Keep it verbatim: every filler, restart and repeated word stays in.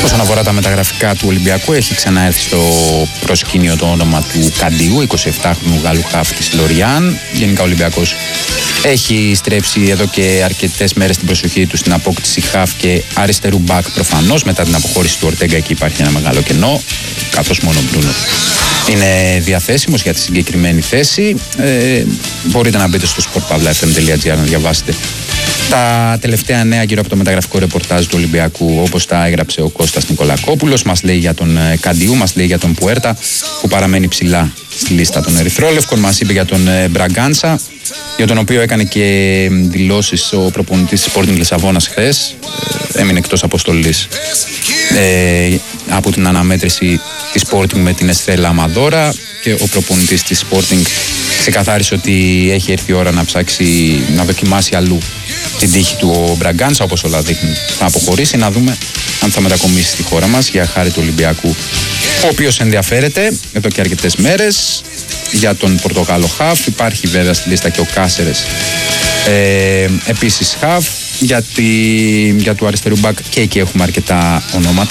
Όσον αφορά τα μεταγραφικά του Ολυμπιακού, έχει ξαναέρθει στο προσκήνιο το όνομα του Καντιού, εικοσιεπτάχρονου Γάλλου χαφ της Λοριάν. Γενικά ο Ολυμπιακός έχει στρέψει εδώ και αρκετές μέρες την προσοχή του στην απόκτηση χαφ και αριστερού μπακ προφανώς. Μετά την αποχώρηση του Ορτέγκα, εκεί υπάρχει ένα μεγάλο κενό, καθώς μόνο ο Μπρούνο είναι διαθέσιμος για τη συγκεκριμένη θέση. Ε, μπορείτε να μπείτε στο sport pavla f m τελεία g r να διαβάσετε τα τελευταία νέα γύρω από το μεταγραφικό ρεπορτάζ του Ολυμπιακού, όπως τα έγραψε ο Κώστας Νικολακόπουλος. Μας λέει για τον Καντιού, μας λέει για τον Πουέρτα που παραμένει ψηλά στη λίστα των Ερυθρόλευκων. Μας είπε για τον Μπραγκάνσα, για τον οποίο έκανε και δηλώσεις ο προπονητής της Sporting Λισαβόνας χθες. Έμεινε εκτός αποστολής ε, από την αναμέτρηση της Sporting με την Εστρέλα Αμαδόρα, και ο προπονητής της Sporting ξεκαθάρισε ότι έχει έρθει η ώρα να ψάξει να δοκιμάσει αλλού την τύχη του ο Μπραγκάνσα, όπως όλα δείχνουν. Θα αποχωρήσει, να δούμε αν θα μετακομίσει στη χώρα μας για χάρη του Ολυμπιακού, ο οποίος ενδιαφέρεται εδώ και αρκετές μέρες για τον Πορτογάλο χαφ. Υπάρχει βέβαια στη λίστα και ο Κάσερες, ε, επίσης χαφ. Για, τη, για του αριστερού μπακ και εκεί έχουμε αρκετά ονόματα.